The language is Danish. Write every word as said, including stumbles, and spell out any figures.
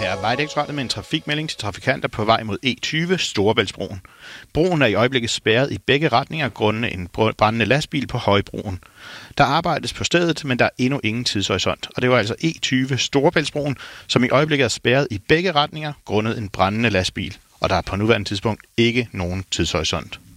er Vejdirektoratet med en trafikmelding til trafikanter på vej mod E tyve Storebæltsbroen. Broen er i øjeblikket spærret i begge retninger grundet en brændende lastbil på Højbroen. Der arbejdes på stedet, men der er endnu ingen tidshorisont. Og det var altså E tyve Storebæltsbroen, som i øjeblikket er spærret i begge retninger grundet en brændende lastbil. Og der er på nuværende tidspunkt ikke nogen tidshorisont.